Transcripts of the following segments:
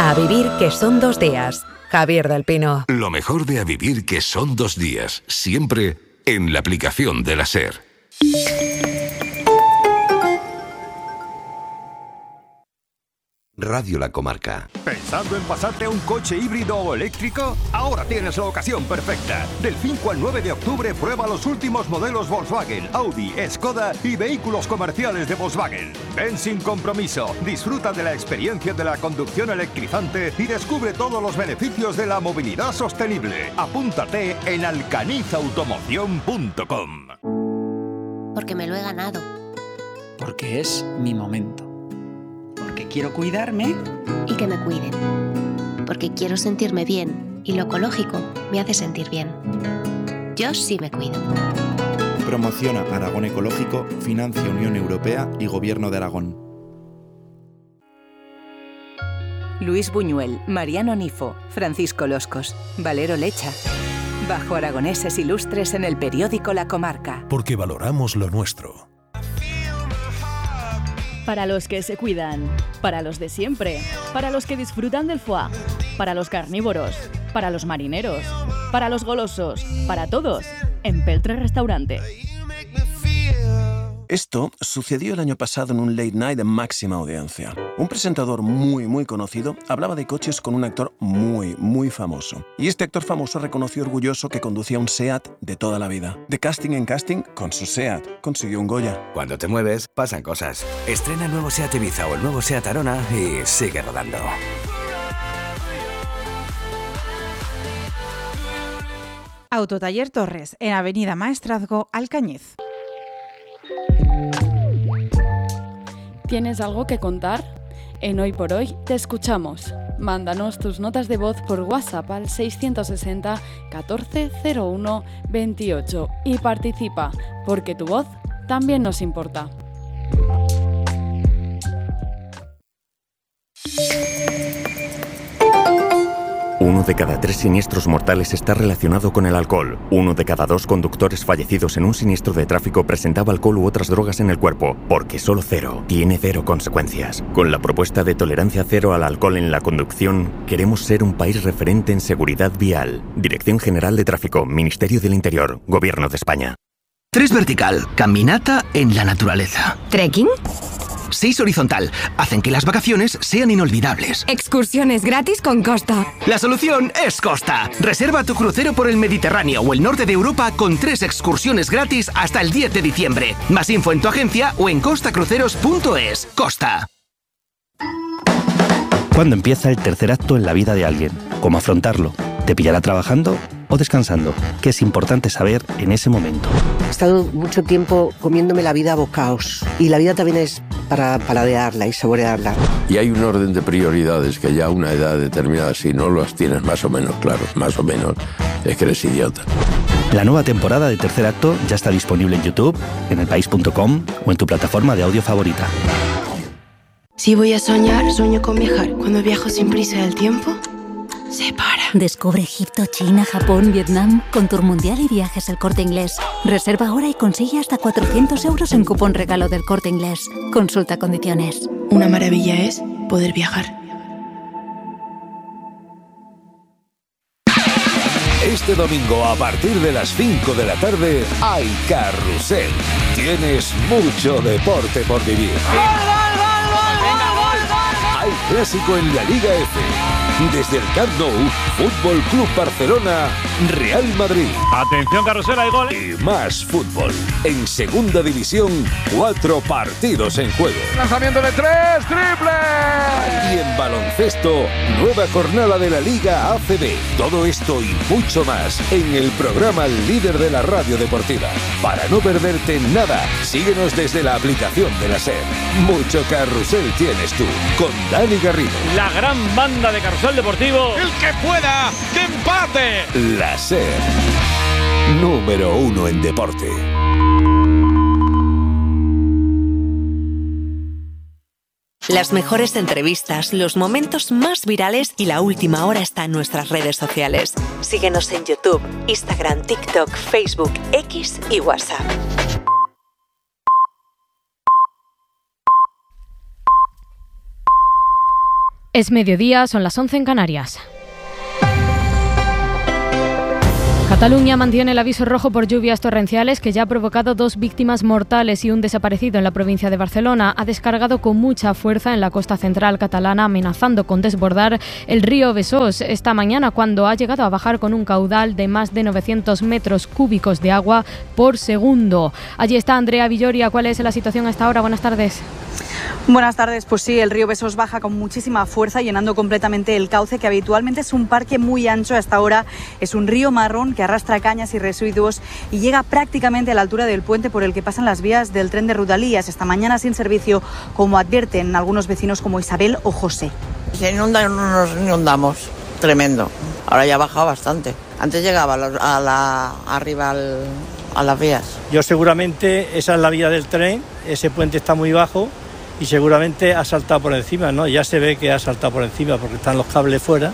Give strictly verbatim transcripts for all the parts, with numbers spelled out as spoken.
A vivir que son dos días. Javier del Pino. Lo mejor de A vivir que son dos días. Siempre en la aplicación de la SER. Radio La Comarca. ¿Pensando en pasarte a un coche híbrido o eléctrico? Ahora tienes la ocasión perfecta. Del cinco al nueve de octubre prueba los últimos modelos Volkswagen, Audi, Skoda y vehículos comerciales de Volkswagen. Ven sin compromiso, disfruta de la experiencia de la conducción electrizante y descubre todos los beneficios de la movilidad sostenible. Apúntate en alcaniz automoción punto com. Porque me lo he ganado. Porque es mi momento. Porque quiero cuidarme. Y que me cuiden. Porque quiero sentirme bien y lo ecológico me hace sentir bien. Yo sí me cuido. Promociona Aragón Ecológico, financia Unión Europea y Gobierno de Aragón. Luis Buñuel, Mariano Nifo, Francisco Loscos, Valero Lecha. Bajo aragoneses ilustres en el periódico La Comarca. Porque valoramos lo nuestro. Para los que se cuidan, para los de siempre, para los que disfrutan del foie, para los carnívoros, para los marineros, para los golosos, para todos, en Peltre Restaurante. Esto sucedió el año pasado en un late night de máxima audiencia. Un presentador muy, muy conocido hablaba de coches con un actor muy, muy famoso. Y este actor famoso reconoció orgulloso que conducía un SEAT de toda la vida. De casting en casting, con su SEAT, consiguió un Goya. Cuando te mueves, pasan cosas. Estrena el nuevo SEAT Ibiza o el nuevo SEAT Arona y sigue rodando. Autotaller Torres, en Avenida Maestrazgo, Alcañiz. ¿Tienes algo que contar? En Hoy por Hoy te escuchamos. Mándanos tus notas de voz por WhatsApp al seiscientos sesenta catorce cero uno veintiocho y participa, porque tu voz también nos importa. Uno de cada tres siniestros mortales está relacionado con el alcohol. Uno de cada dos conductores fallecidos en un siniestro de tráfico presentaba alcohol u otras drogas en el cuerpo, porque solo cero tiene cero consecuencias. Con la propuesta de tolerancia cero al alcohol en la conducción, queremos ser un país referente en seguridad vial. Dirección General de Tráfico, Ministerio del Interior, Gobierno de España. Tres vertical, caminata en la naturaleza. ¿Trekking? Seis horizontal, hacen que las vacaciones sean inolvidables. Excursiones gratis con Costa. La solución es Costa. Reserva tu crucero por el Mediterráneo o el norte de Europa con tres excursiones gratis hasta el diez de diciembre. Más info en tu agencia o en costa cruceros punto es. Costa. ¿Cuándo empieza el tercer acto en la vida de alguien? ¿Cómo afrontarlo? ¿Te pillará trabajando o descansando? ¿Qué es importante saber en ese momento? He estado mucho tiempo comiéndome la vida a bocaos. Y la vida también es para paladearla y saborearla. Y hay un orden de prioridades que ya a una edad determinada, si no los tienes más o menos claros, más o menos, es que eres idiota. La nueva temporada de Tercer Acto ya está disponible en YouTube, en elpaís punto com o en tu plataforma de audio favorita. Si voy a soñar, sueño con viajar. Cuando viajo sin prisa del tiempo, se para. Descubre Egipto, China, Japón, Vietnam con Tour Mundial y Viajes El Corte Inglés. Reserva ahora y consigue hasta cuatrocientos euros en cupón regalo del Corte Inglés. Consulta condiciones. Una maravilla es poder viajar. Este domingo a partir de las cinco de la tarde hay Carrusel. Tienes mucho deporte por vivir. Hay clásico en la Liga F. Desde el Camp Nou, Fútbol Club Barcelona, Real Madrid. Atención, Carrusel, hay gol. Y más fútbol. En Segunda División, cuatro partidos en juego. Lanzamiento de tres, triple. Y en baloncesto, nueva jornada de la Liga A C B. Todo esto y mucho más en el programa líder de la radio deportiva. Para no perderte nada, síguenos desde la aplicación de la SER. Mucho Carrusel tienes tú, con Dani Garrido. La gran banda de Carrusel Deportivo. El que pueda, que empate. La SER, número uno en deporte. Las mejores entrevistas, los momentos más virales y la última hora está en nuestras redes sociales. Síguenos en YouTube, Instagram, TikTok, Facebook, X y WhatsApp. Es mediodía, son las once en Canarias. Cataluña mantiene el aviso rojo por lluvias torrenciales que ya ha provocado dos víctimas mortales y un desaparecido en la provincia de Barcelona. Ha descargado con mucha fuerza en la costa central catalana, amenazando con desbordar el río Besós esta mañana, cuando ha llegado a bajar con un caudal de más de novecientos metros cúbicos de agua por segundo. Allí está Andrea Villoria. ¿Cuál es la situación a esta hora? Buenas tardes. Buenas tardes. Pues sí, el río Besós baja con muchísima fuerza, llenando completamente el cauce, que habitualmente es un parque muy ancho. Hasta ahora es un río marrón que arrastra cañas y residuos y llega prácticamente a la altura del puente por el que pasan las vías del tren de Rodalies. Esta mañana sin servicio, como advierten algunos vecinos como Isabel o José. Se inunda, no nos inundamos, tremendo. Ahora ya ha bajado bastante. Antes llegaba a la, a la, arriba al, a las vías. Yo seguramente, esa es la vía del tren, ese puente está muy bajo y seguramente ha saltado por encima, ¿no? Ya se ve que ha saltado por encima porque están los cables fuera.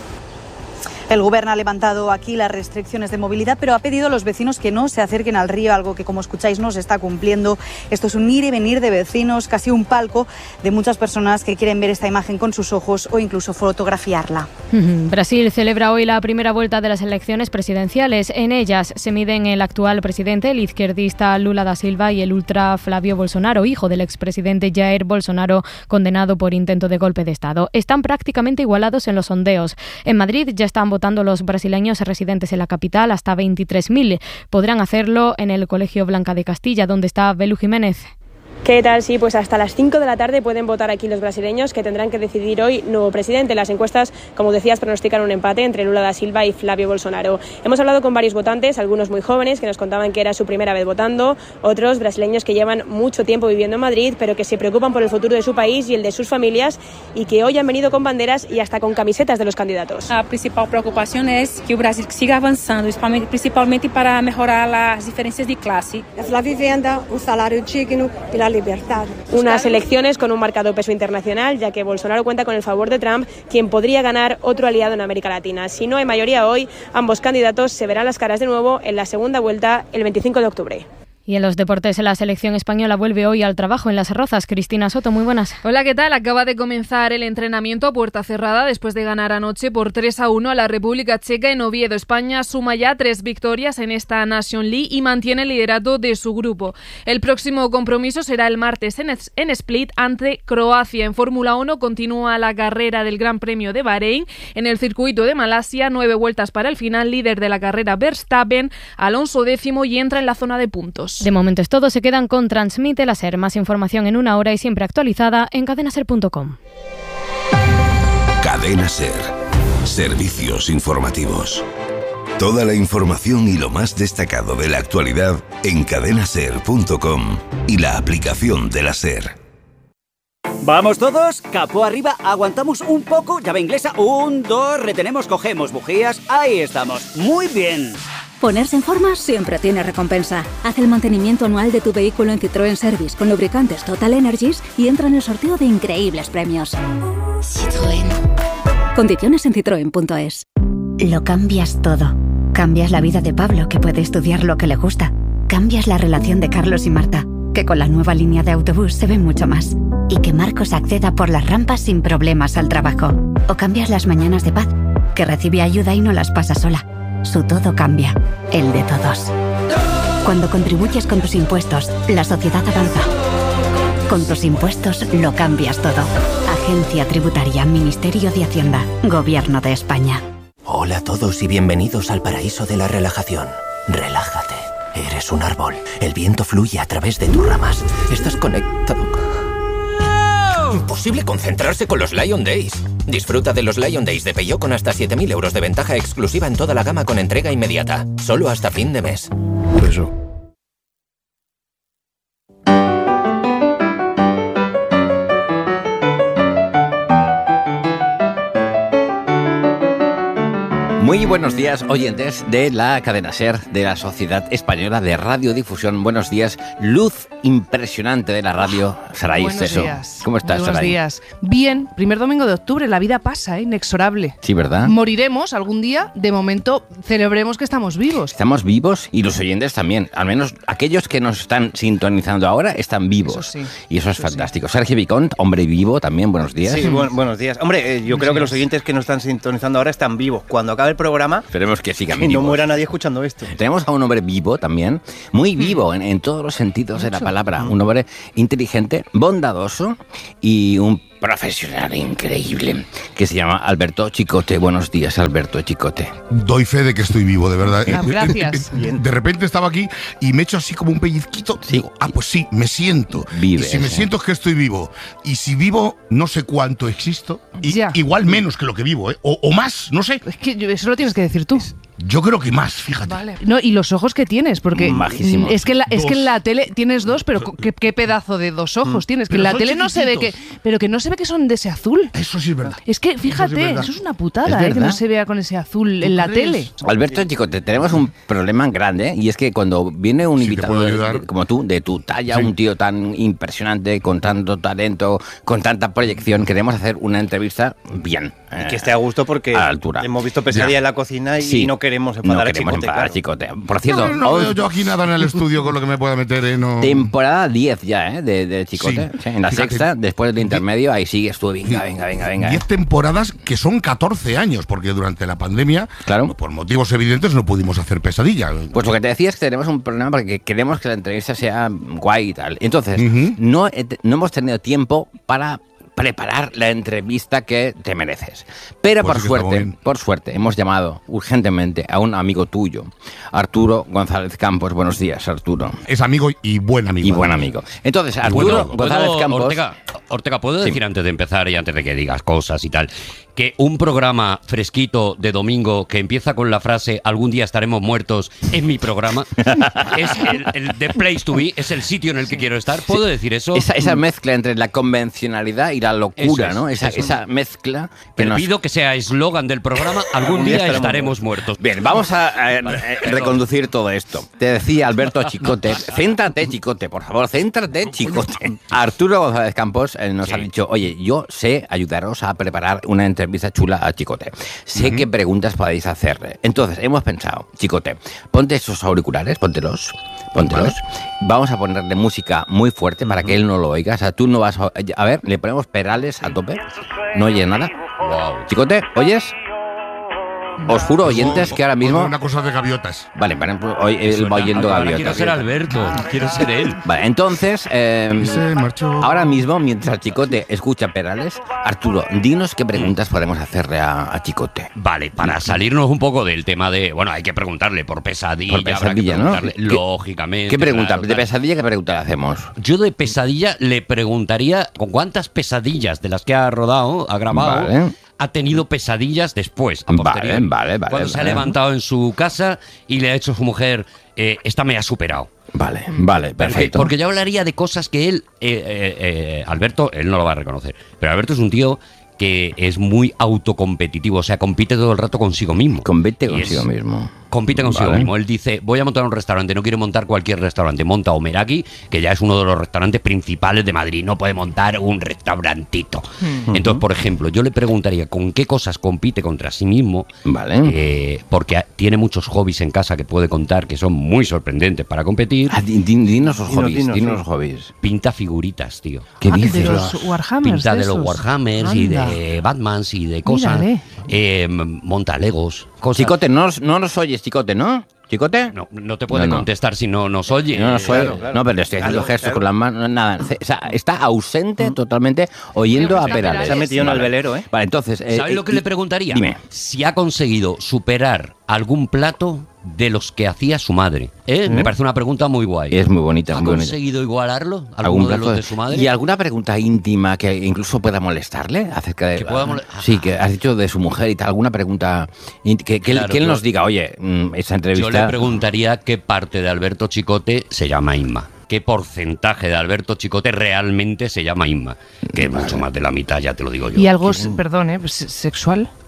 El Gobierno ha levantado aquí las restricciones de movilidad, pero ha pedido a los vecinos que no se acerquen al río, algo que, como escucháis, no se está cumpliendo. Esto es un ir y venir de vecinos, casi un palco de muchas personas que quieren ver esta imagen con sus ojos o incluso fotografiarla. Brasil celebra hoy la primera vuelta de las elecciones presidenciales. En ellas se miden el actual presidente, el izquierdista Lula da Silva, y el ultra Flávio Bolsonaro, hijo del expresidente Jair Bolsonaro, condenado por intento de golpe de Estado. Están prácticamente igualados en los sondeos. En Madrid ya están votando los brasileños residentes en la capital, hasta veintitrés mil. Podrán hacerlo en el Colegio Blanca de Castilla, donde está Belu Jiménez. ¿Qué tal? Sí, pues hasta las cinco de la tarde pueden votar aquí los brasileños, que tendrán que decidir hoy nuevo presidente. Las encuestas, como decías, pronostican un empate entre Lula da Silva y Flávio Bolsonaro. Hemos hablado con varios votantes, algunos muy jóvenes, que nos contaban que era su primera vez votando, otros brasileños que llevan mucho tiempo viviendo en Madrid, pero que se preocupan por el futuro de su país y el de sus familias, y que hoy han venido con banderas y hasta con camisetas de los candidatos. La principal preocupación es que el Brasil siga avanzando, principalmente para mejorar las diferencias de clase. La vivienda, un salario digno y la libertad. Unas elecciones con un marcado peso internacional, ya que Bolsonaro cuenta con el favor de Trump, quien podría ganar otro aliado en América Latina. Si no hay mayoría hoy, ambos candidatos se verán las caras de nuevo en la segunda vuelta el veinticinco de octubre. Y en los deportes, la selección española vuelve hoy al trabajo en Las Rozas. Cristina Soto, muy buenas. Hola, ¿qué tal? Acaba de comenzar el entrenamiento a puerta cerrada después de ganar anoche por tres a uno a la República Checa en Oviedo. España suma ya tres victorias en esta Nation League y mantiene el liderato de su grupo. El próximo compromiso será el martes en, en Split ante Croacia. En Fórmula uno continúa la carrera del Gran Premio de Bahrein. En el circuito de Malasia, nueve vueltas para el final, líder de la carrera Verstappen, Alonso décimo, y entra en la zona de puntos. De momento es todo, se quedan con Transmite la SER. Más información en una hora y siempre actualizada en cadena ser punto com. Cadena SER. Servicios informativos. Toda la información y lo más destacado de la actualidad en cadena ser punto com y la aplicación de la SER. ¿Vamos todos? Capó arriba, aguantamos un poco, llave inglesa, un, dos, retenemos, cogemos bujías, ahí estamos. Muy bien. Ponerse en forma siempre tiene recompensa. Haz el mantenimiento anual de tu vehículo en Citroën Service con lubricantes Total Energies y entra en el sorteo de increíbles premios. Citroën. Condiciones en citroen punto es. Lo cambias todo. Cambias la vida de Pablo, que puede estudiar lo que le gusta. Cambias la relación de Carlos y Marta, que con la nueva línea de autobús se ven mucho más. Y que Marcos acceda por las rampas sin problemas al trabajo. O cambias las mañanas de Paz, que recibe ayuda y no las pasa sola. Su todo cambia, el de todos. Cuando contribuyes con tus impuestos, la sociedad avanza. Con tus impuestos lo cambias todo. Agencia Tributaria, Ministerio de Hacienda, Gobierno de España. Hola a todos y bienvenidos al paraíso de la relajación. Relájate. Eres un árbol. El viento fluye a través de tus ramas. Estás conectado. Imposible concentrarse con los Lion Days. Disfruta de los Lion Days de Peugeot con hasta siete mil euros de ventaja exclusiva en toda la gama con entrega inmediata. Solo hasta fin de mes. Eso. Muy buenos días, oyentes de la cadena SER, de la Sociedad Española de Radiodifusión. Buenos días, luz impresionante de la radio, Saray Buenos Esteso. días. ¿Cómo estás, Buenos Saray? días. Bien, primer domingo de octubre, la vida pasa, ¿eh? Inexorable. Sí, ¿verdad? Moriremos algún día, de momento celebremos que estamos vivos. Estamos vivos y los oyentes también. Al menos aquellos que nos están sintonizando ahora están vivos. Eso sí. Y eso es eso fantástico. Sí. Sergio Vicont, hombre vivo también, buenos días. Sí, bu buenos días. Hombre, eh, yo creo que los oyentes que nos están sintonizando ahora están vivos. Cuando acabe el programa, esperemos que sigan que vivos. no muera nadie escuchando esto. Tenemos a un hombre vivo también, muy vivo en, en todos los sentidos Mucho. de la palabra. Un hombre inteligente, bondadoso y un profesional increíble que se llama Alberto Chicote. Buenos días, Alberto Chicote. Doy fe de que estoy vivo, de verdad. Ah, gracias. De repente estaba aquí y me echo así como un pellizquito. Sí. Digo, ah, pues sí, me siento. Vives, y si me ¿eh? siento es que estoy vivo. Y si vivo, no sé cuánto existo. Y ya. Igual menos que lo que vivo, ¿eh? O, o más, no sé. Es que eso lo tienes que decir tú. Yo creo que más, fíjate. Vale. No, y los ojos que tienes, porque Majísimos. es que, la, es Dos. que en la tele tienes dos, pero ¿qué, qué pedazo de dos ojos tienes? Que Pero en la son tele no se ve que, chiquititos. pero que no se ve que son de ese azul. Eso sí es verdad. Es que fíjate, Eso sí es eso verdad. es una ¿Es putada, ¿eh? verdad? Que no se vea con ese azul en la crees? tele. Alberto Chicote, tenemos un problema grande, ¿eh? Y es que cuando viene un Si te invitado puedo de- ayudar. de- como tú, de tu talla, Sí. un tío tan impresionante, con tanto talento, con tanta proyección, queremos hacer una entrevista bien. Y que esté a gusto porque a la altura. hemos visto Pesadilla Ya. en la cocina y Sí. no queremos No enfadar queremos a Chicote. enfadar a claro. Chicote. Por cierto, No, no hoy- veo yo aquí nada en el estudio con lo que me pueda meter, ¿eh? No. temporada diez ya, ¿eh? De, de Chicote. Sí. Sí, en la Fíjate. sexta, después del intermedio, ahí sigues tú. Venga, venga, venga, venga. diez temporadas que son catorce años, porque durante la pandemia, Claro. por motivos evidentes, no pudimos hacer Pesadilla. Pues lo que te decía es que tenemos un problema porque queremos que la entrevista sea guay y tal. Entonces, Ujú. no, he te- no hemos tenido tiempo para preparar la entrevista que te mereces. Pero Pues por sí que está muy suerte, bien. por suerte, hemos llamado urgentemente a un amigo tuyo, Arturo González Campos. Buenos días, Arturo. Es amigo y buen amigo. Y buen amigo. Entonces, Arturo Bueno, González ¿puedo, Campos... Ortega, Ortega, ¿puedo Sí. decir antes de empezar y antes de que digas cosas y tal, que un programa fresquito de domingo que empieza con la frase algún día estaremos muertos es mi programa? Es el, el the place to be, es el sitio en el que quiero estar. ¿Puedo decir eso? Esa, esa mezcla entre la convencionalidad y la locura, Eso es, ¿no? Esa, eso es. esa mezcla que Pero nos... pido que sea eslogan del programa algún día estaremos muertos. Bien, vamos a, eh, eh, reconducir todo esto. Te decía Alberto Chicote, céntrate, Chicote, por favor, céntrate, Chicote. Arturo González Campos eh, nos Sí. ha dicho, oye, yo sé ayudaros a preparar una entrevista chula a Chicote. Sé Ujú. qué preguntas podéis hacerle. Entonces, hemos pensado, Chicote, ponte esos auriculares, póntelos, póntelos. Vamos a ponerle música muy fuerte para que él no lo oiga. O sea, tú no vas a... A ver, le ponemos perales a tope. No oye nada. Wow. Chicote, ¿oyes? Os juro, oyentes, que ahora mismo... Una cosa de gaviotas. Vale, vale, pues hoy él Suena- va oyendo ahora gaviotas. quiero ser Alberto, quiero ser él. Vale, entonces, eh, Y se marchó. ahora mismo, mientras Chicote escucha Perales, Arturo, dinos qué preguntas podemos hacerle a, a Chicote. Vale, para salirnos un poco del tema de... Bueno, hay que preguntarle por pesadilla, Por pesadilla, habrá que ¿no? preguntarle, ¿Qué- lógicamente. ¿Qué pregunta? claro, ¿De claro. pesadilla qué pregunta le hacemos? Yo de pesadilla le preguntaría con cuántas pesadillas de las que ha rodado, ha grabado, Vale. ha tenido pesadillas después, a Vale, posteriori. vale, vale, Cuando se ha vale. levantado en su casa y le ha hecho a su mujer, eh, esta me ha superado. Vale, vale, Porque, perfecto. porque yo hablaría de cosas que él, eh, eh, eh, Alberto, él no lo va a reconocer, pero Alberto es un tío que es muy autocompetitivo, o sea, compite todo el rato consigo mismo. Compite Y consigo es- mismo. Compite consigo Vale. mismo. Él dice, voy a montar un restaurante, no quiere montar cualquier restaurante, monta Omeraki, que ya es uno de los restaurantes principales de Madrid, no puede montar un restaurantito. Hmm. Entonces, por ejemplo, yo le preguntaría con qué cosas compite contra sí mismo, Vale. eh, porque a- tiene muchos hobbies en casa que puede contar que son muy sorprendentes para competir. Ah, di- di- dinos los Dinos, hobbies, dinos, dinos sí. los hobbies. Pinta figuritas, tío. ¿Qué Ah, dices? de los Warhammers. Pinta de, los esos. Warhammers y Anda. de Batmans y de cosas. Mírale. Eh, monta Legos, cosas. Chicote, no, nos- no nos oyes, Chicote, ¿no? ¿Chicote? No, no te puede No, no. contestar si no nos oye. No, nos oye. Claro, claro. No, pero le estoy haciendo Claro, gestos claro. con las manos, nada. O sea, está ausente totalmente oyendo a Perales. Se ha metido en el velero, ¿eh? Vale, entonces... eh, ¿Sabes eh, lo que y- le preguntaría? Dime. Si ha conseguido superar algún plato de los que hacía su madre. ¿Eh? Me parece una pregunta muy guay. Es muy bonita, ¿Ha muy bonita. conseguido igualarlo? ¿Algún ¿Alguno de plato los de- de su madre? ¿Y alguna pregunta íntima que incluso pueda molestarle acerca de... Que pueda mole- Sí, que has dicho de su mujer y tal. ¿Alguna pregunta ínt- que, que él, Claro, que él yo- nos diga, oye, mm, esa entrevista... Yo le preguntaría qué parte de Alberto Chicote se llama Inma. ¿Qué porcentaje de Alberto Chicote realmente se llama Inma? Que es mucho más de la mitad, ya te lo digo yo. Y algo, perdón, ¿eh? Pues, ¿sexual?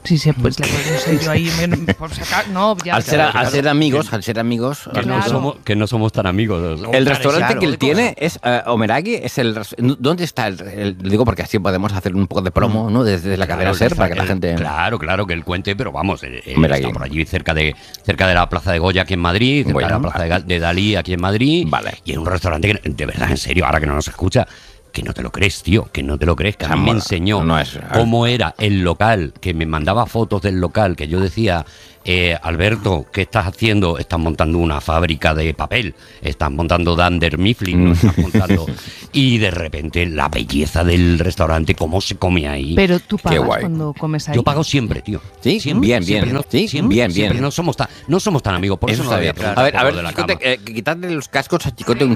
Sí, sí, pues le puedo ser yo ahí por sacar. No, ya. Al ser, al ser amigos, al ser amigos. Que, Claro. no somos, que no somos tan amigos. El restaurante que él tiene es uh, Omeragi, es el ¿dónde está el, el- lo digo porque así podemos hacer un poco de promo, ¿no? Desde la cadena Claro, SER el- para que la el- gente. Claro, claro, que él cuente, pero vamos, eh, eh, Omeragi. está por allí cerca de cerca de la Plaza de Goya aquí en Madrid, cerca Bueno, de la Plaza de, Ga- de Dalí aquí en Madrid. Vale. Y en un restaurante que, de verdad, en serio, ahora que no nos escucha, que no te lo crees, tío, que no te lo crees, que a mí me Mola. enseñó No es- cómo era el local, que me mandaba fotos del local, que yo decía, eh, Alberto, ¿qué estás haciendo? Estás montando una fábrica de papel, estás montando Dunder Mifflin, ¿no? Estás montando... Y de repente la belleza del restaurante, cómo se come ahí. Pero tú pagas guay. cuando comes ahí. Yo pago siempre, tío. Sí, Siempre, bien, siempre, bien. no- Sí, siempre, bien, siempre bien. no somos tan, no somos tan amigos, por eso, Eso no está voy bien. a hablar A ver, a tampoco ver, de la Chicote, cama. eh, quitarle los cascos a Chicote un